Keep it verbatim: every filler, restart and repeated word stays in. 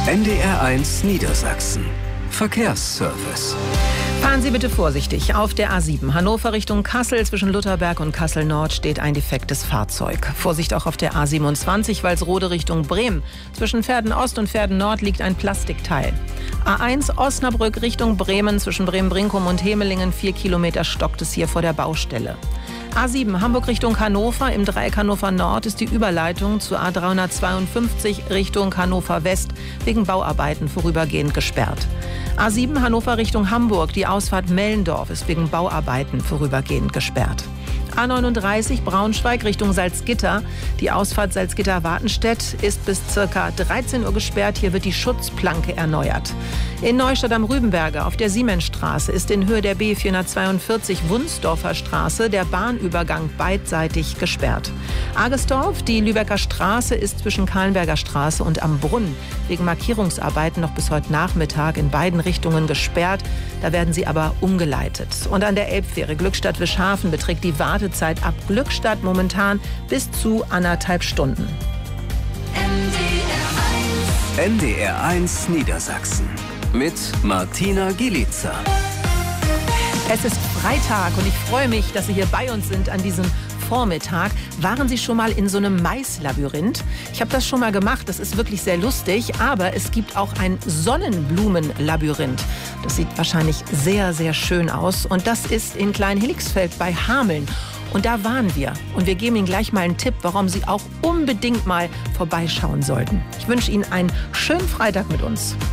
N D R eins Niedersachsen. Verkehrsservice. Fahren Sie bitte vorsichtig. Auf der A sieben Hannover Richtung Kassel zwischen Lutherberg und Kassel Nord steht ein defektes Fahrzeug. Vorsicht auch auf der A siebenundzwanzig Walsrode Richtung Bremen. Zwischen Verden Ost und Verden Nord liegt ein Plastikteil. A eins Osnabrück Richtung Bremen zwischen Bremen-Brinkum und Hemelingen. Vier Kilometer stockt es hier vor der Baustelle. A sieben Hamburg Richtung Hannover. Im Dreieck Hannover Nord ist die Überleitung zur A dreihundertzweiundfünfzig Richtung Hannover West wegen Bauarbeiten vorübergehend gesperrt. A sieben Hannover Richtung Hamburg. Die Ausfahrt Mellendorf ist wegen Bauarbeiten vorübergehend gesperrt. A neununddreißig Braunschweig Richtung Salzgitter. Die Ausfahrt Salzgitter-Wartenstedt ist bis ca. dreizehn Uhr gesperrt. Hier wird die Schutzplanke erneuert. In Neustadt am Rübenberge auf der Siemensstraße ist in Höhe der B vierhundertzweiundvierzig Wunsdorfer Straße der Bahnübergang beidseitig gesperrt. Agesdorf, die Lübecker Straße ist zwischen Kahlenberger Straße und am Brunnen wegen Markierungsarbeiten noch bis heute Nachmittag in beiden Richtungen gesperrt. Da werden sie aber umgeleitet. Und an der Elbfähre Glückstadt-Wischhafen beträgt die Wartezeit ab Glückstadt momentan bis zu anderthalb Stunden. N D R eins Niedersachsen mit Martina Gielica. Es ist Freitag und ich freue mich, dass Sie hier bei uns sind an diesem Vormittag. Waren Sie schon mal in so einem Maislabyrinth? Ich habe das schon mal gemacht, das ist wirklich sehr lustig, aber es gibt auch ein Sonnenblumenlabyrinth. Das sieht wahrscheinlich sehr, sehr schön aus und das ist in Klein-Hiligsfeld bei Hameln. Und da waren wir. Und wir geben Ihnen gleich mal einen Tipp, warum Sie auch unbedingt mal vorbeischauen sollten. Ich wünsche Ihnen einen schönen Freitag mit uns.